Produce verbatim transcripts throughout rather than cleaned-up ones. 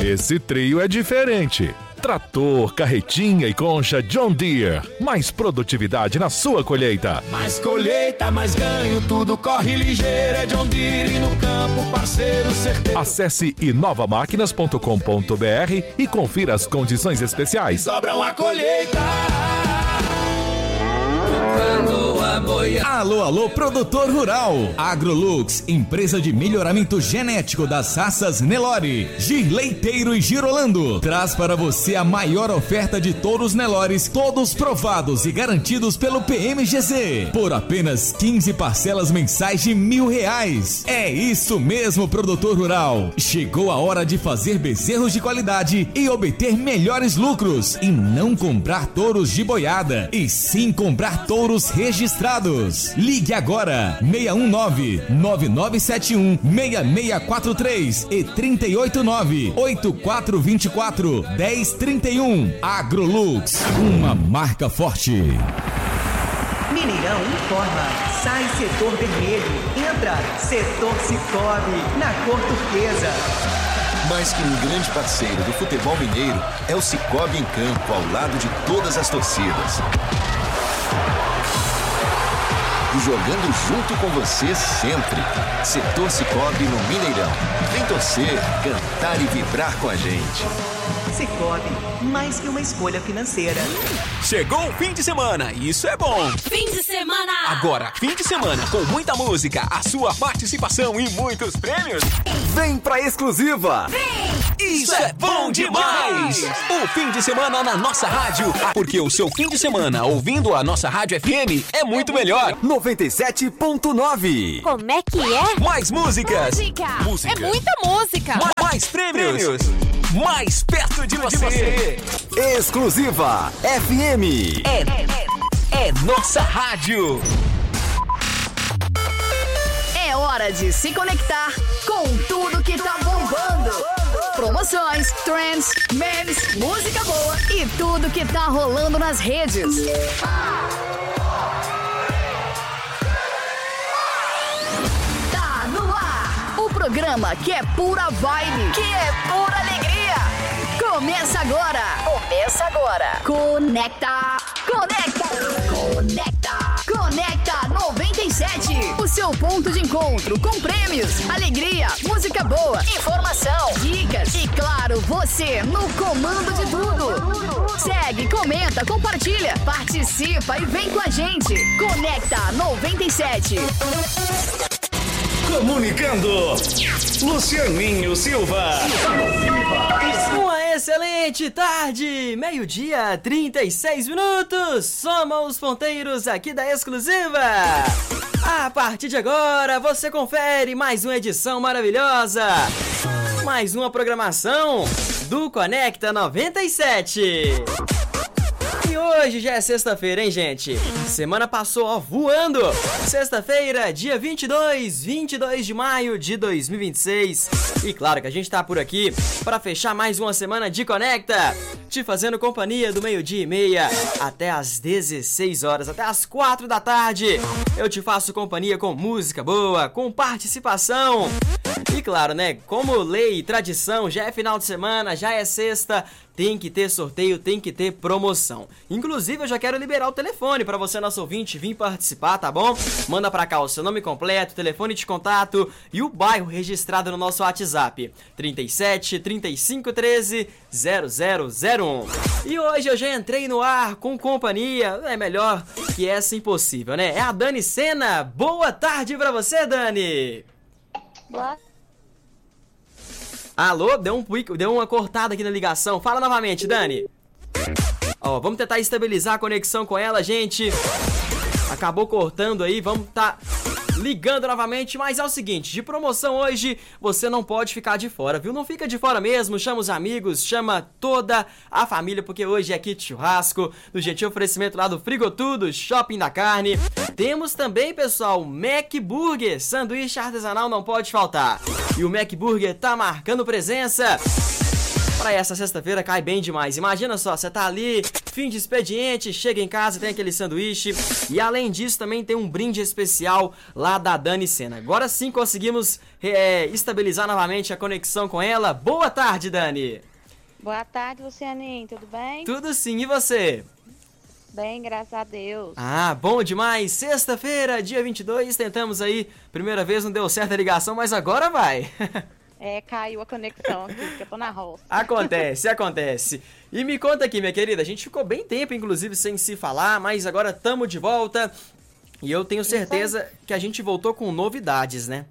Esse trio é diferente. Trator, carretinha e concha John Deere. Mais produtividade na sua colheita. Mais colheita, mais ganho, tudo corre ligeiro. É John Deere no campo, parceiro certeiro. Acesse inova máquinas ponto com ponto br e confira as condições especiais. Sobra uma colheita. Alô, alô, produtor rural. Agrolux, empresa de melhoramento genético das raças Nelore, Girleiteiro e Girolando, traz para você a maior oferta de touros Nelores, todos provados e garantidos pelo P M G C, por apenas quinze parcelas mensais de mil reais. É isso mesmo, produtor rural. Chegou a hora de fazer bezerros de qualidade e obter melhores lucros, e não comprar touros de boiada, e sim comprar touros registrados. Ligue agora, seis um nove, nove nove sete um, seis seis quatro três e trinta e oito nove, oito quatro dois quatro, um zero três um. Agrolux, uma marca forte. Mineirão informa, sai setor vermelho, entra setor Cicobi, na cor turquesa. Mais que um grande parceiro do futebol mineiro, é o Cicobi em campo, ao lado de todas as torcidas. E jogando junto com você sempre. Setor Cicobi no Mineirão. Vem torcer, cantar e vibrar com a gente. Cicobi, mais que uma escolha financeira. Chegou o fim de semana, isso é bom. Fim de semana! Agora, fim de semana com muita música, a sua participação e muitos prêmios. Vem pra Exclusiva! Vem! Isso é bom demais! O fim de semana na nossa rádio, porque o seu fim de semana ouvindo a nossa rádio F M é muito melhor. noventa e sete ponto nove. Como é que é? Mais músicas. Música. Música. É muita música. Ma- mais prêmios. prêmios. Mais perto de você. de você. Exclusiva F M. É, é, é nossa rádio. É hora de se conectar com tudo que tá bombando. Promoções, trends, memes, música boa e tudo que tá rolando nas redes. Tá no ar. O programa que é pura vibe, que é pura alegria. Começa agora. Começa agora. Conecta. Conecta. Conecta. Conecta noventa e sete. O seu ponto de encontro com prêmios, alegria, música boa, informação, dicas e, claro, você no comando de tudo. Segue, comenta, compartilha, participa e vem com a gente. Conecta noventa e sete. Comunicando, Lucianinho Silva. Uma excelente tarde, meio-dia, trinta e seis minutos. Somos os ponteiros aqui da Exclusiva. A partir de agora, você confere mais uma edição maravilhosa, mais uma programação do Conecta noventa e sete. E hoje já é sexta-feira, hein, gente? Semana passou, ó, voando. Sexta-feira, dia vinte e dois, vinte e dois de maio de dois mil e vinte e seis. E claro que a gente tá por aqui para fechar mais uma semana de Conecta, te fazendo companhia do meio-dia e meia até as dezesseis horas, até as quatro da tarde. Eu te faço companhia com música boa, com participação. E claro, né, como lei e tradição, já é final de semana, já é sexta, tem que ter sorteio, tem que ter promoção. Inclusive, eu já quero liberar o telefone para você, nosso ouvinte, vir participar, tá bom? Manda pra cá o seu nome completo, telefone de contato e o bairro registrado no nosso WhatsApp. trinta e sete, trinta e cinco, treze, zero zero zero um. E hoje eu já entrei no ar com companhia, é melhor que essa impossível, né? É a Dani Sena. Boa tarde pra você, Dani! Boa. Alô, deu, um, deu uma cortada aqui na ligação. Fala novamente, Dani. Ó, vamos tentar estabilizar a conexão com ela, gente. Acabou cortando aí, vamos tá ligando novamente, mas é o seguinte, de promoção hoje, você não pode ficar de fora, viu? Não fica de fora mesmo, chama os amigos, chama toda a família, porque hoje é kit churrasco, do jeitinho oferecimento lá do Frigotudo, Shopping da Carne. Temos também, pessoal, Mac Burger, sanduíche artesanal não pode faltar. E o Mac Burger tá marcando presença. Pra essa sexta-feira cai bem demais. Imagina só, você tá ali, fim de expediente, chega em casa, tem aquele sanduíche. E além disso, também tem um brinde especial lá da Dani Sena. Agora sim conseguimos é, estabilizar novamente a conexão com ela. Boa tarde, Dani. Boa tarde, Lucianinho, tudo bem? Tudo sim, e você? Bem, graças a Deus. Ah, bom demais. Sexta-feira, dia vinte e dois, tentamos aí. Primeira vez não deu certo a ligação, mas agora vai. É, caiu a conexão aqui, porque eu tô na roça. Acontece, acontece. E me conta aqui, minha querida, a gente ficou bem tempo, inclusive, sem se falar, mas agora estamos de volta. E eu tenho certeza que a gente voltou com novidades, né?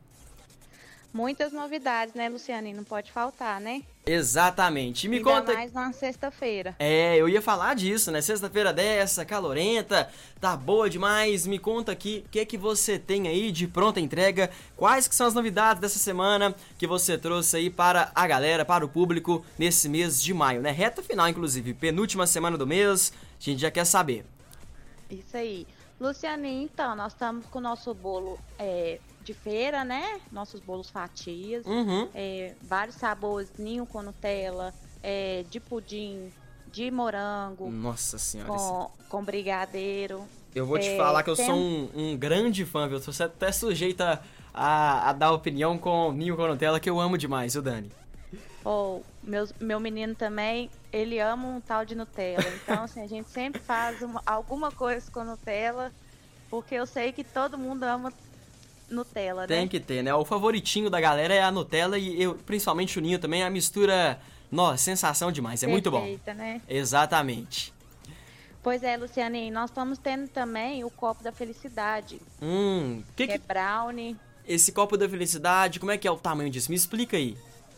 Muitas novidades, né, Lucianinho? Não pode faltar, né? Exatamente. E me Ainda conta... mais na sexta-feira. É, eu ia falar disso, né? Sexta-feira dessa, calorenta, tá boa demais. Me conta aqui o que é que você tem aí de pronta entrega. Quais que são as novidades dessa semana que você trouxe aí para a galera, para o público, nesse mês de maio, né? Reta final, inclusive, penúltima semana do mês. A gente já quer saber. Isso aí. Lucianinho, então, nós estamos com o nosso bolo... É... de feira, né? Nossos bolos fatias, uhum. é, vários sabores, ninho com Nutella, é, de pudim, de morango. Nossa senhora. Com, com brigadeiro. Eu vou te é, falar que eu tem... sou um, um grande fã, viu? Você até sujeita a, a dar opinião com ninho com Nutella, que eu amo demais, viu, Dani? Oh, meu, meu menino também, ele ama um tal de Nutella. Então, assim, a gente sempre faz uma, alguma coisa com Nutella, porque eu sei que todo mundo ama Nutella, Tem né? que ter, né? O favoritinho da galera é a Nutella e eu, principalmente o ninho também, a mistura, nossa, sensação demais, é Perfeita, muito bom. Né? Exatamente. Pois é, Lucianinho, nós estamos tendo também o copo da felicidade. Hum, que, que é brownie. Esse copo da felicidade, como é que é o tamanho disso? Me explica aí.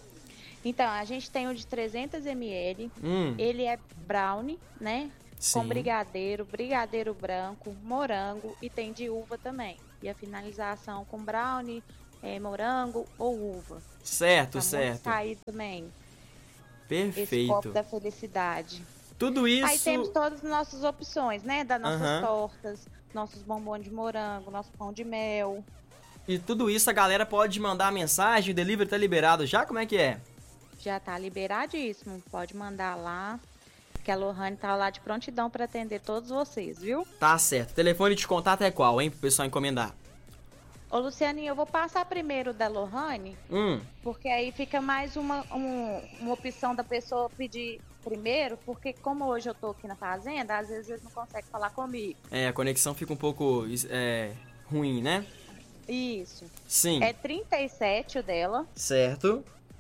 Então, a gente tem o de trezentos mililitros, hum. ele é brownie, né? Sim. Com brigadeiro, brigadeiro branco, morango e tem de uva também. E a finalização com brownie, é, morango ou uva. Certo, tá certo. Tá aí também. Perfeito. Esse copo da felicidade. Tudo isso... Aí temos todas as nossas opções, né? Das nossas uhum. tortas, nossos bombons de morango, nosso pão de mel. E tudo isso a galera pode mandar mensagem, o delivery tá liberado já? Como é que é? Já tá liberadíssimo, pode mandar lá. Que a Lohane tá lá de prontidão para atender todos vocês, viu? Tá certo. O telefone de contato é qual, hein? Pro pessoal encomendar. Ô, Lucianinho, eu vou passar primeiro da Lohane, hum. porque aí fica mais uma, um, uma opção da pessoa pedir primeiro, porque como hoje eu tô aqui na fazenda, às vezes eles não conseguem falar comigo. É, a conexão fica um pouco é, ruim, né? Isso. Sim. É trinta e sete o dela. Certo.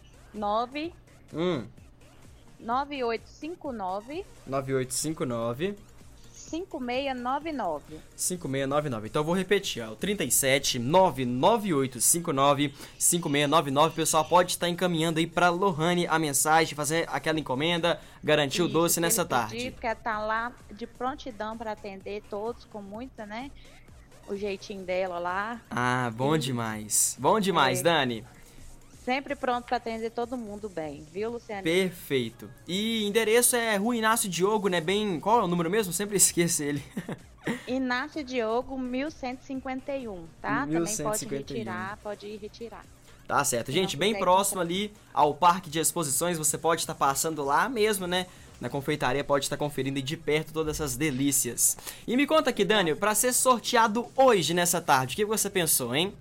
nove Hum. nove oito cinco nove nove oito cinco nove cinco seis nove nove cinco seis nove nove. Então eu vou repetir, ó, trinta e sete nove nove oito cinco nove cinco seis nove nove. O pessoal pode estar encaminhando aí pra Lohane a mensagem, fazer aquela encomenda, garantir Isso, o doce nessa tarde. Pedir, porque tá lá de prontidão para atender todos com muita, né? O jeitinho dela lá. Ah, bom e... demais. Bom demais, é. Dani. Sempre pronto para atender todo mundo bem, viu, Luciane? Perfeito. E endereço é Rua Inácio Diogo, né? Bem... Qual é o número mesmo? Sempre esqueço ele. Inácio Diogo, mil cento e cinquenta e um, tá? mil cento e cinquenta e um. Também pode retirar, pode ir retirar. Tá certo. Gente, bem próximo ali ao Parque de Exposições, você pode estar passando lá mesmo, né? Na confeitaria, pode estar conferindo de perto todas essas delícias. E me conta aqui, Dani, para ser sorteado hoje, nessa tarde, o que você pensou, hein?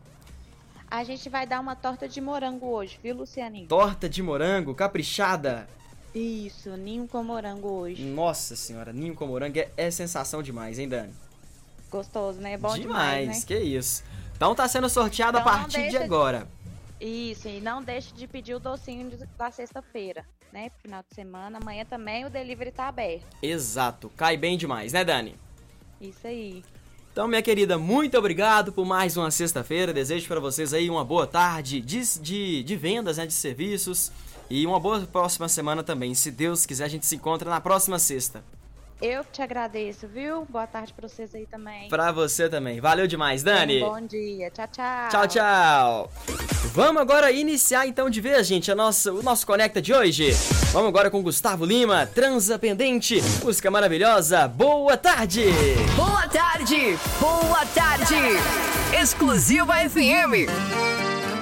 A gente vai dar uma torta de morango hoje, viu, Lucianinho? Torta de morango, caprichada? Isso, ninho com morango hoje. Nossa senhora, ninho com morango é, é sensação demais, hein, Dani? Gostoso, né? Bom demais, demais, né? Que isso. Então tá sendo sorteado então, a partir de agora. De... Isso, e não deixe de pedir o docinho da sexta-feira, né? Final de semana, amanhã também o delivery tá aberto. Exato, cai bem demais, né, Dani? Isso aí. Então, minha querida, muito obrigado por mais uma sexta-feira. Desejo para vocês aí uma boa tarde de, de, de vendas, né, de serviços. E uma boa próxima semana também. Se Deus quiser, a gente se encontra na próxima sexta. Eu te agradeço, viu? Boa tarde pra vocês aí também. Pra você também. Valeu demais, Dani. Um bom dia. Tchau, tchau. Tchau, tchau. Vamos agora iniciar então de vez, gente, a nossa, o nosso Conecta de hoje. Vamos agora com Gustavo Lima, Transa Pendente, música maravilhosa. Boa tarde. Boa tarde. Boa tarde. Exclusiva F M.